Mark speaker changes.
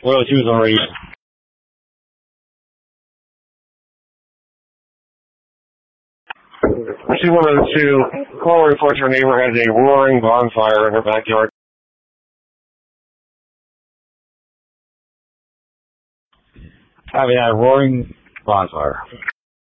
Speaker 1: Well, she was already. She wanted to call and report her neighbor has a roaring bonfire in her backyard.
Speaker 2: Having a roaring bonfire.